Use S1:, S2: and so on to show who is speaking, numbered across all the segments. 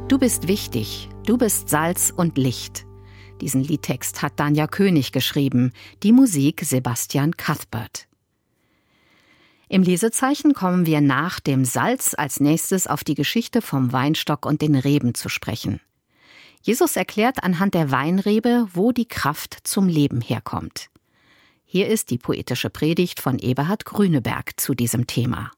S1: Du bist wichtig, du bist Salz und Licht. Diesen Liedtext hat Danja König geschrieben, die Musik Sebastian Cuthbert. Im Lesezeichen kommen wir nach dem Salz als nächstes auf die Geschichte vom Weinstock und den Reben zu sprechen. Jesus erklärt anhand der Weinrebe, wo die Kraft zum Leben herkommt. Hier ist die poetische Predigt von Eberhard Grüneberg zu diesem Thema.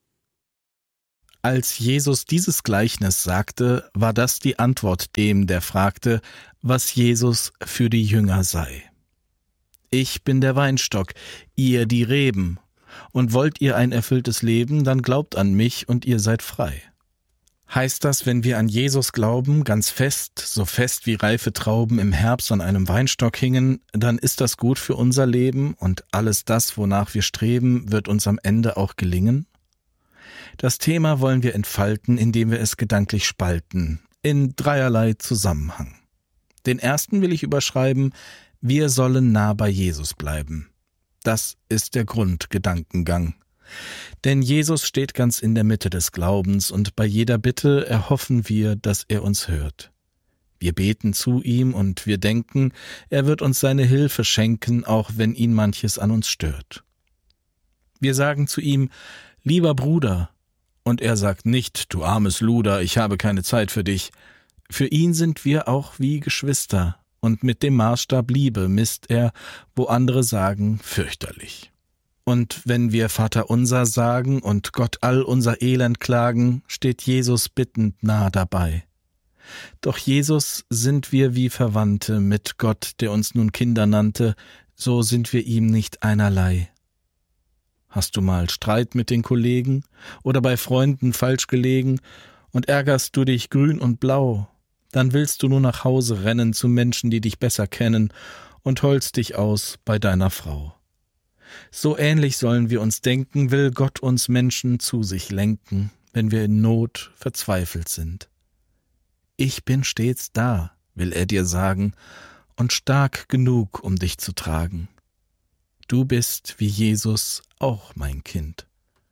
S2: Als Jesus dieses Gleichnis sagte, war das die Antwort dem, der fragte, was Jesus für die Jünger sei. Ich bin der Weinstock, ihr die Reben. Und wollt ihr ein erfülltes Leben, dann glaubt an mich und ihr seid frei. Heißt das, wenn wir an Jesus glauben, ganz fest, so fest wie reife Trauben im Herbst an einem Weinstock hingen, dann ist das gut für unser Leben und alles das, wonach wir streben, wird uns am Ende auch gelingen? Das Thema wollen wir entfalten, indem wir es gedanklich spalten, in dreierlei Zusammenhang. Den ersten will ich überschreiben, wir sollen nah bei Jesus bleiben. Das ist der Grundgedankengang. Denn Jesus steht ganz in der Mitte des Glaubens und bei jeder Bitte erhoffen wir, dass er uns hört. Wir beten zu ihm und wir denken, er wird uns seine Hilfe schenken, auch wenn ihn manches an uns stört. Wir sagen zu ihm, lieber Bruder, und er sagt nicht, du armes Luder, ich habe keine Zeit für dich. Für ihn sind wir auch wie Geschwister, und mit dem Maßstab Liebe misst er, wo andere sagen, fürchterlich. Und wenn wir Vaterunser sagen und Gott all unser Elend klagen, steht Jesus bittend nah dabei. Doch Jesus sind wir wie Verwandte mit Gott, der uns nun Kinder nannte, so sind wir ihm nicht einerlei. Hast du mal Streit mit den Kollegen oder bei Freunden falsch gelegen und ärgerst du dich grün und blau, dann willst du nur nach Hause rennen zu Menschen, die dich besser kennen und heulst dich aus bei deiner Frau. So ähnlich sollen wir uns denken, will Gott uns Menschen zu sich lenken, wenn wir in Not verzweifelt sind. Ich bin stets da, will er dir sagen, und stark genug, um dich zu tragen. Du bist wie Jesus auch mein Kind.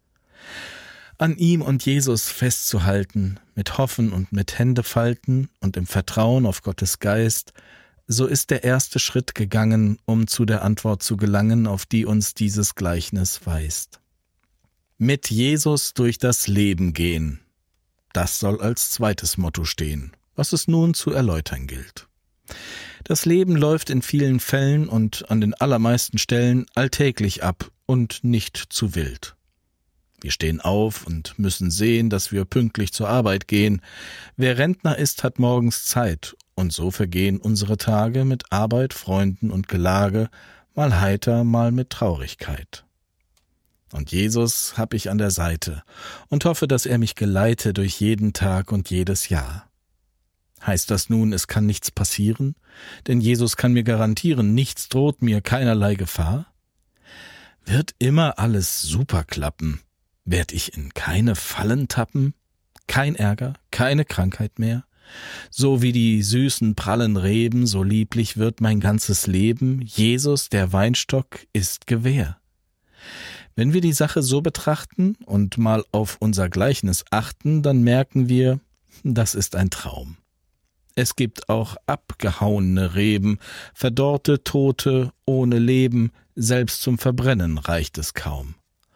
S2: An ihm und Jesus festzuhalten, mit Hoffen und mit Händefalten und im Vertrauen auf Gottes Geist, so ist der erste Schritt gegangen, um zu der Antwort zu gelangen, auf die uns dieses Gleichnis weist. Mit Jesus durch das Leben gehen. Das soll als zweites Motto stehen, was es nun zu erläutern gilt. Das Leben läuft in vielen Fällen und an den allermeisten Stellen alltäglich ab und nicht zu wild. Wir stehen auf und müssen sehen, dass wir pünktlich zur Arbeit gehen. Wer Rentner ist, hat morgens Zeit, und so vergehen unsere Tage mit Arbeit, Freunden und Gelage, mal heiter, mal mit Traurigkeit. Und Jesus hab ich an der Seite und hoffe, dass er mich geleite durch jeden Tag und jedes Jahr. Heißt das nun, es kann nichts passieren? Denn Jesus kann mir garantieren, nichts droht mir, keinerlei Gefahr? Wird immer alles super klappen? Werd ich in keine Fallen tappen? Kein Ärger, keine Krankheit mehr? So wie die süßen, prallen Reben, so lieblich wird mein ganzes Leben. Jesus, der Weinstock, ist Gewähr. Wenn wir die Sache so betrachten und mal auf unser Gleichnis achten, dann merken wir, das ist ein Traum. Es gibt auch abgehauene Reben, verdorrte Tote ohne Leben, selbst zum Verbrennen reicht es kaum.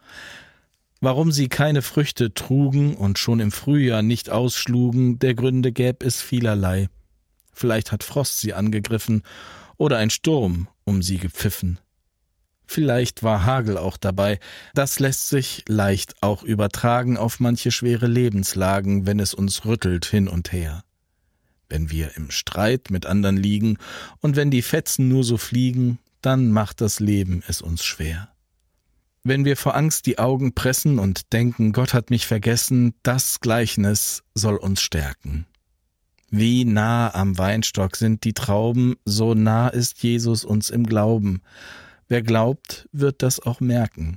S2: Warum sie keine Früchte trugen und schon im Frühjahr nicht ausschlugen, der Gründe gäb es vielerlei. Vielleicht hat Frost sie angegriffen oder ein Sturm um sie gepfiffen. Vielleicht war Hagel auch dabei, das lässt sich leicht auch übertragen auf manche schwere Lebenslagen, wenn es uns rüttelt hin und her. Wenn wir im Streit mit anderen liegen und wenn die Fetzen nur so fliegen, dann macht das Leben es uns schwer. Wenn wir vor Angst die Augen pressen und denken, Gott hat mich vergessen, das Gleichnis soll uns stärken. Wie nah am Weinstock sind die Trauben, so nah ist Jesus uns im Glauben. Wer glaubt, wird das auch merken.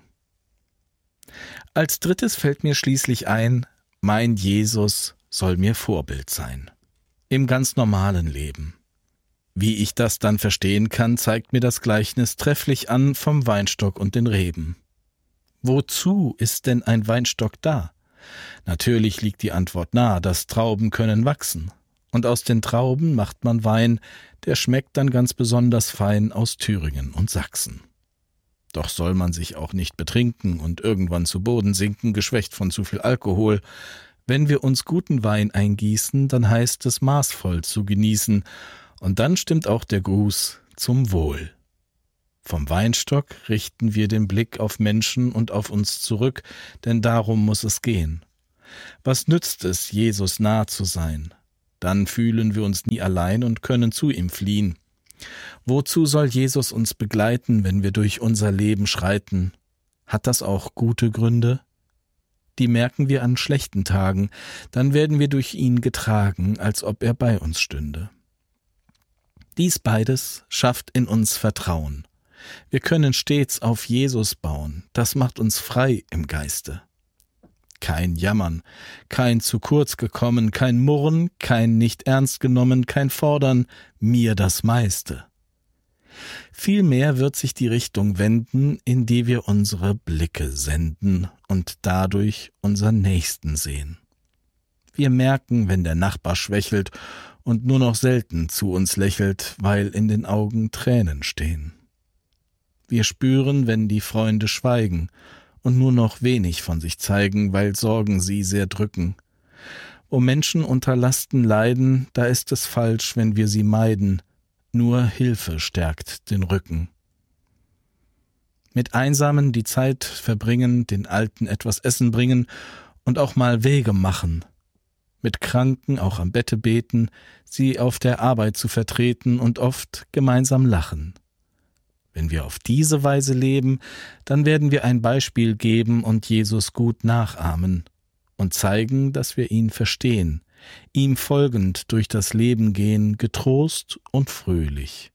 S2: Als drittes fällt mir schließlich ein, mein Jesus soll mir Vorbild sein. Im ganz normalen Leben. Wie ich das dann verstehen kann, zeigt mir das Gleichnis trefflich an vom Weinstock und den Reben. Wozu ist denn ein Weinstock da? Natürlich liegt die Antwort nahe, dass Trauben können wachsen. Und aus den Trauben macht man Wein, der schmeckt dann ganz besonders fein aus Thüringen und Sachsen. Doch soll man sich auch nicht betrinken und irgendwann zu Boden sinken, geschwächt von zu viel Alkohol. Wenn wir uns guten Wein eingießen, dann heißt es maßvoll zu genießen, und dann stimmt auch der Gruß zum Wohl. Vom Weinstock richten wir den Blick auf Menschen und auf uns zurück, denn darum muss es gehen. Was nützt es, Jesus nah zu sein? Dann fühlen wir uns nie allein und können zu ihm fliehen. Wozu soll Jesus uns begleiten, wenn wir durch unser Leben schreiten? Hat das auch gute Gründe? Die merken wir an schlechten Tagen, dann werden wir durch ihn getragen, als ob er bei uns stünde. Dies beides schafft in uns Vertrauen. Wir können stets auf Jesus bauen, das macht uns frei im Geiste. Kein Jammern, kein zu kurz gekommen, kein Murren, kein nicht ernst genommen, kein Fordern, mir das meiste. Vielmehr wird sich die Richtung wenden, in die wir unsere Blicke senden und dadurch unseren Nächsten sehen. Wir merken, wenn der Nachbar schwächelt und nur noch selten zu uns lächelt, weil in den Augen Tränen stehen. Wir spüren, wenn die Freunde schweigen und nur noch wenig von sich zeigen, weil Sorgen sie sehr drücken. Wo Menschen unter Lasten leiden, da ist es falsch, wenn wir sie meiden, nur Hilfe stärkt den Rücken. Mit Einsamen die Zeit verbringen, den Alten etwas Essen bringen und auch mal Wege machen. Mit Kranken auch am Bette beten, sie auf der Arbeit zu vertreten und oft gemeinsam lachen. Wenn wir auf diese Weise leben, dann werden wir ein Beispiel geben und Jesus gut nachahmen und zeigen, dass wir ihn verstehen, ihm folgend durch das Leben gehen, getrost und fröhlich.